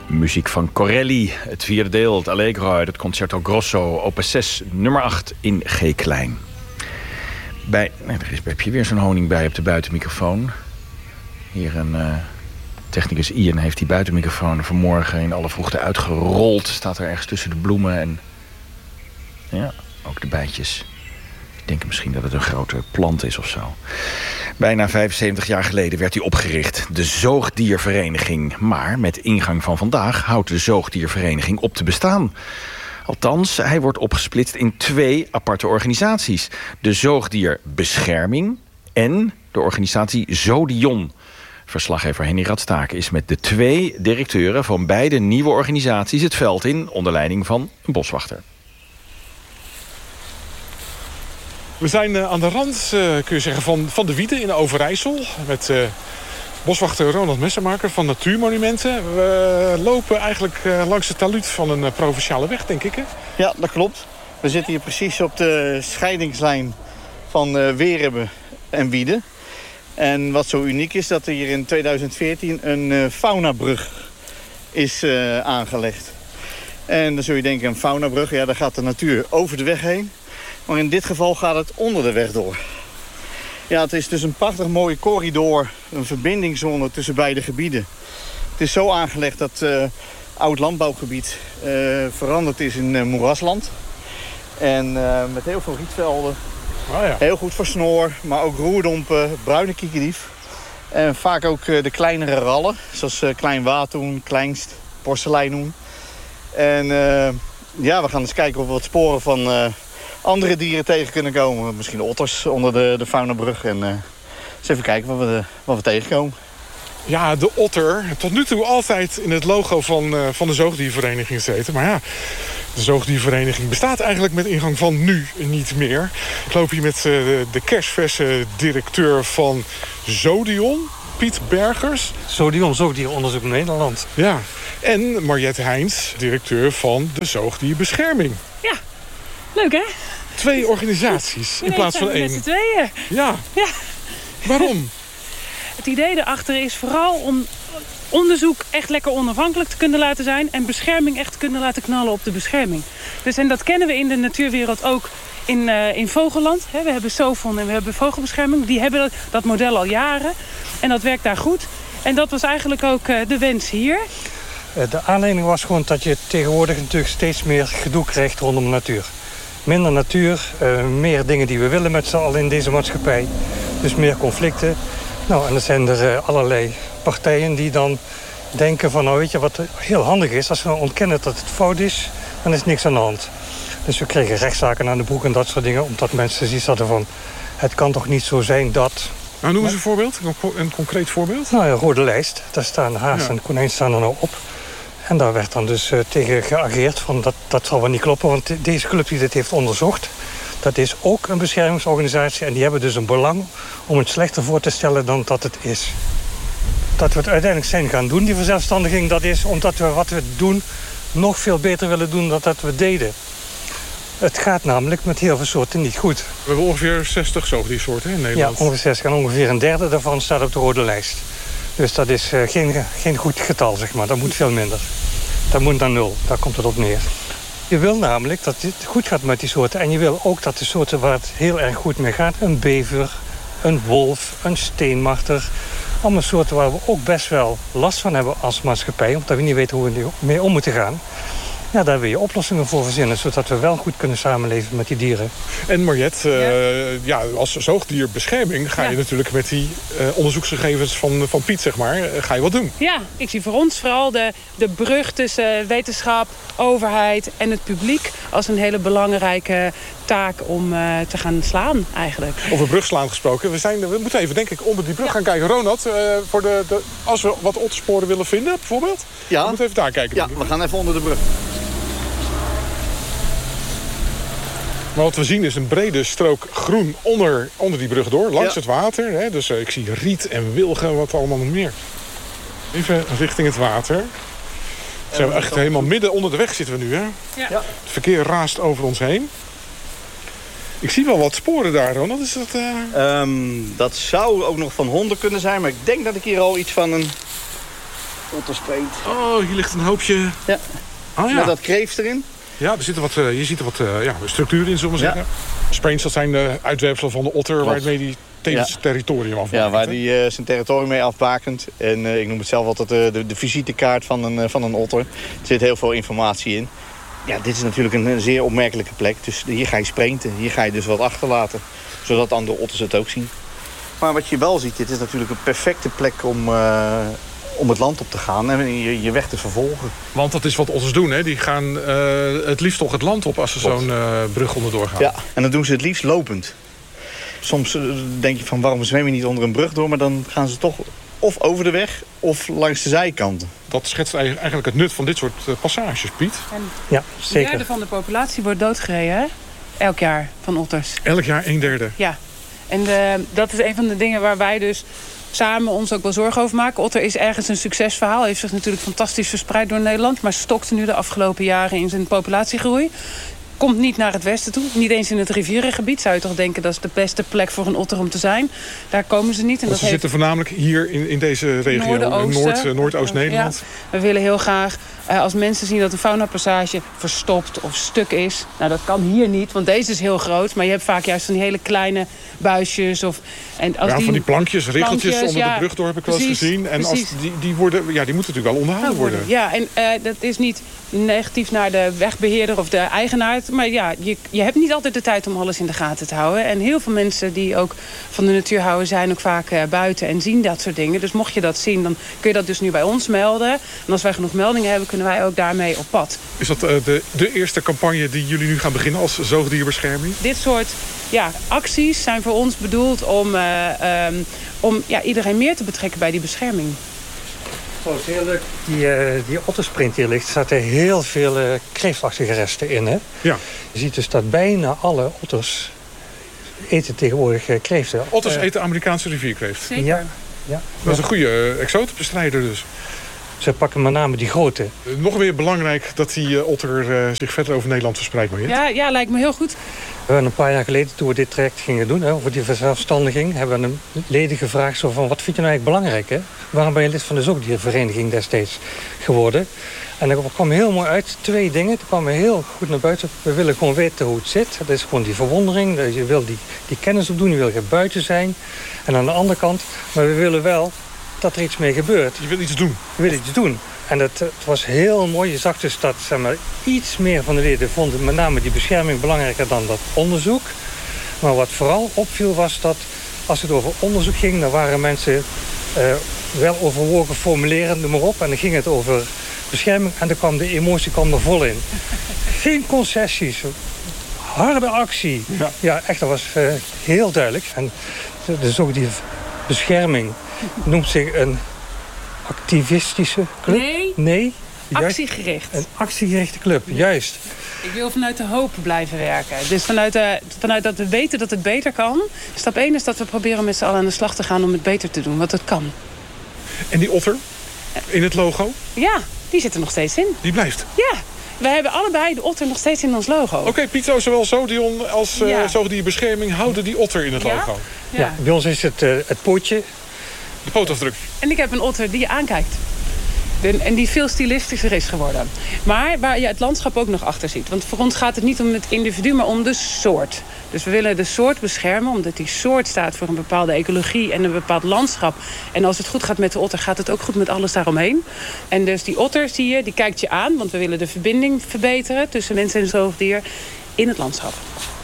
Muziek van Corelli, het vierde deel, het Allegro uit het Concerto Grosso, opus 6, nummer 8 in G-klein. Heb je weer zo'n honing bij op de buitenmicrofoon. Hier een technicus Ian heeft die buitenmicrofoon vanmorgen in alle vroegte uitgerold. Staat er ergens tussen de bloemen en ja, ook de bijtjes. Ik denk misschien dat het een grote plant is of zo. Bijna 75 jaar geleden werd hij opgericht, de Zoogdiervereniging. Maar met ingang van vandaag houdt de Zoogdiervereniging op te bestaan. Althans, hij wordt opgesplitst in 2 aparte organisaties. De Zoogdierbescherming en de organisatie Zodion. Verslaggever Henny Radstaken is met de 2 directeuren van beide nieuwe organisaties het veld in, onder leiding van een boswachter. We zijn aan de rand, kun je zeggen, van de Wiede in Overijssel. Met boswachter Ronald Messermaker van Natuurmonumenten. We lopen eigenlijk langs het talud van een provinciale weg, denk ik, hè? Ja, dat klopt. We zitten hier precies op de scheidingslijn van Weerhemmen en Wiede. En wat zo uniek is, dat er hier in 2014 een faunabrug is aangelegd. En dan zul je denken, een faunabrug, ja, daar gaat de natuur over de weg heen. Maar in dit geval gaat het onder de weg door. Ja, het is dus een prachtig mooie corridor, een verbindingszone tussen beide gebieden. Het is zo aangelegd dat oud landbouwgebied veranderd is in moerasland. En met heel veel rietvelden. Oh ja. Heel goed voor snoor, maar ook roerdompen, bruine kiekendief. En vaak ook de kleinere rallen, zoals klein waadhoen, kleinst, porseleinoen. En ja, we gaan eens kijken of we wat sporen van andere dieren tegen kunnen komen. Misschien otters onder de faunabrug. En eens even kijken wat we tegenkomen. Ja, de otter. Tot nu toe altijd in het logo van de Zoogdiervereniging gezeten. Maar ja, de Zoogdiervereniging bestaat eigenlijk met ingang van nu niet meer. Ik loop hier met de kersverse directeur van Zodion, Piet Bergers. Zodion, Zoogdieronderzoek Nederland. Ja, en Mariette Heijns, directeur van de Zoogdierbescherming. Ja, leuk hè? 2 organisaties in plaats van 1. Met z'n tweeën. Ja. Waarom? Het idee erachter is vooral om onderzoek echt lekker onafhankelijk te kunnen laten zijn en bescherming echt te kunnen laten knallen op de bescherming. Dus, en dat kennen we in de natuurwereld ook in vogelland. We hebben Sofon en we hebben vogelbescherming. Die hebben dat model al jaren en dat werkt daar goed. En dat was eigenlijk ook de wens hier. De aanleiding was gewoon dat je tegenwoordig natuurlijk steeds meer gedoe krijgt rondom de natuur. Minder natuur, meer dingen die we willen met z'n allen in deze maatschappij. Dus meer conflicten. Nou, en dan zijn er allerlei partijen die dan denken van, nou weet je wat heel handig is, als we ontkennen dat het fout is, dan is niks aan de hand. Dus we kregen rechtszaken aan de broek en dat soort dingen, omdat mensen zoiets hadden van, het kan toch niet zo zijn dat... Nou, noem eens een voorbeeld, een concreet voorbeeld. Nou, een rode lijst, daar staan haas en konijn staan er nou op. En daar werd dan dus tegen geageerd van, dat zal wel niet kloppen, want deze club die dit heeft onderzocht, dat is ook een beschermingsorganisatie en die hebben dus een belang om het slechter voor te stellen dan dat het is. Dat we het uiteindelijk zijn gaan doen, die verzelfstandiging, dat is omdat we wat we doen nog veel beter willen doen dan dat we deden. Het gaat namelijk met heel veel soorten niet goed. We hebben ongeveer 60 zoogdiersoorten in Nederland. Ja, ongeveer 60 en ongeveer een derde daarvan staat op de rode lijst. Dus dat is geen goed getal, zeg maar. Dat moet veel minder. Dat moet naar 0, daar komt het op neer. Je wil namelijk dat het goed gaat met die soorten. En je wil ook dat de soorten waar het heel erg goed mee gaat, een bever, een wolf, een steenmarter, allemaal soorten waar we ook best wel last van hebben als maatschappij, omdat we niet weten hoe we mee om moeten gaan. Ja, daar wil je oplossingen voor verzinnen, zodat we wel goed kunnen samenleven met die dieren. En Mariette, als zoogdierbescherming ga je natuurlijk met die onderzoeksgegevens van Piet, zeg maar, ga je wat doen. Ja, ik zie voor ons vooral de brug tussen wetenschap, overheid en het publiek als een hele belangrijke taak om te gaan slaan eigenlijk. Over brugslaan gesproken, we moeten even denk ik onder die brug gaan kijken. Ronald, voor als we wat ottersporen willen vinden bijvoorbeeld, we moeten even daar kijken. Ja, we gaan even onder de brug. Maar wat we zien is een brede strook groen onder die brug door, langs het water. Hè? Dus ik zie riet en wilgen, wat allemaal nog meer. Even richting het water. Zijn we echt helemaal midden onder de weg zitten we nu, hè? Ja. Het verkeer raast over ons heen. Ik zie wel wat sporen daar, Ronald. Is dat... Dat zou ook nog van honden kunnen zijn, maar ik denk dat ik hier al iets van een Otterspreent. Oh, hier ligt een hoopje. Ja. Oh, ja. Met dat kreeft erin. Ja, er zit je ziet er wat structuur in, zullen we zeggen. Sprains, dat zijn de uitwerpselen van de otter waarmee die het territorium afbakent. Ja, waar die zijn territorium mee afbakent. En ik noem het zelf altijd de visitekaart van een otter. Er zit heel veel informatie in. Ja, dit is natuurlijk een zeer opmerkelijke plek. Dus hier ga je spreinten. Hier ga je dus wat achterlaten. Zodat andere otters het ook zien. Maar wat je wel ziet, dit is natuurlijk een perfecte plek om het land op te gaan en je weg te vervolgen. Want dat is wat otters doen, hè? Die gaan het liefst toch het land op als ze zo'n brug onderdoor gaan. Ja, en dan doen ze het liefst lopend. Soms denk je van waarom zwem je niet onder een brug door, maar dan gaan ze toch of over de weg of langs de zijkanten. Dat schetst eigenlijk het nut van dit soort passages, Piet. En Ja, zeker. Een derde van de populatie wordt doodgereden, hè? Elk jaar van otters. Elk jaar 1/3. Ja, en dat is een van de dingen waar wij dus samen ons ook wel zorgen over maken. Otter is ergens een succesverhaal. Heeft zich natuurlijk fantastisch verspreid door Nederland, maar stokte nu de afgelopen jaren in zijn populatiegroei. Komt niet naar het westen toe. Niet eens in het rivierengebied. Zou je toch denken dat is de beste plek voor een otter om te zijn. Daar komen ze niet. En dat ze zitten voornamelijk hier in deze regio. Noordoost-Nederland. Ja. We willen heel graag, als mensen zien dat een faunapassage verstopt of stuk is. Nou, dat kan hier niet, want deze is heel groot. Maar je hebt vaak juist van die hele kleine buisjes. Van die plankjes, riggeltjes onder de brug door heb ik wel eens gezien. En als die moeten natuurlijk wel onderhouden worden. Ja, en dat is niet negatief naar de wegbeheerder of de eigenaar. Maar ja, je hebt niet altijd de tijd om alles in de gaten te houden. En heel veel mensen die ook van de natuur houden zijn ook vaak buiten en zien dat soort dingen. Dus mocht je dat zien, dan kun je dat dus nu bij ons melden. En als wij genoeg meldingen hebben, kunnen wij ook daarmee op pad. Is dat de eerste campagne die jullie nu gaan beginnen als zoogdierbescherming? Dit soort acties zijn voor ons bedoeld om iedereen meer te betrekken bij die bescherming. Dat is heel leuk. Die ottersprint hier ligt, zaten heel veel kreeftachtige resten in. Hè? Ja. Je ziet dus dat bijna alle otters eten tegenwoordig kreeften. Otters eten Amerikaanse rivierkreeft. Zeker. Ja. Dat is een goede exotenbestrijder dus. Ze pakken met name die grote. Nog weer belangrijk dat die otter zich verder over Nederland verspreidt. Ja, lijkt me heel goed. We hebben een paar jaar geleden, toen we dit traject gingen doen, over die verzelfstandiging, hebben we een leden gevraagd zo van, wat vind je nou eigenlijk belangrijk? Hè? Waarom ben je lid van de zoogdiervereniging destijds geworden? En er kwam heel mooi uit 2 dingen. Er kwamen heel goed naar buiten. We willen gewoon weten hoe het zit. Dat is gewoon die verwondering. Je wil die kennis opdoen. Je wil geen buiten zijn. En aan de andere kant, maar we willen wel dat er iets mee gebeurt. Je wil iets doen. Je wil iets doen. En het was heel mooi. Je zag dus dat iets meer van de leden vonden met name die bescherming belangrijker dan dat onderzoek. Maar wat vooral opviel was dat als het over onderzoek ging, dan waren mensen wel overwogen formuleren, noem maar op. En dan ging het over bescherming en dan kwam de emotie er vol in. Geen concessies. Harde actie. Ja echt, dat was heel duidelijk. En dus ook die bescherming noemt zich een activistische club? Nee. Actiegericht. Een actiegerichte club, juist. Ik wil vanuit de hoop blijven werken. Dus vanuit dat we weten dat het beter kan. Stap 1 is dat we proberen met z'n allen aan de slag te gaan om het beter te doen. Want het kan. En die otter in het logo? Ja, die zit er nog steeds in. Die blijft? Ja. We hebben allebei de otter nog steeds in ons logo. Oké, Piet, zowel Zoodion als zoogdierbescherming houden die otter in het logo. Ja, bij ons is het pootje. De pootafdruk. En ik heb een otter die je aankijkt. En die veel stilistischer is geworden. Maar waar je het landschap ook nog achter ziet. Want voor ons gaat het niet om het individu, maar om de soort. Dus we willen de soort beschermen, omdat die soort staat voor een bepaalde ecologie en een bepaald landschap. En als het goed gaat met de otter, gaat het ook goed met alles daaromheen. En dus die otter, zie je, die kijkt je aan. Want we willen de verbinding verbeteren tussen mens en zoogdier in het landschap.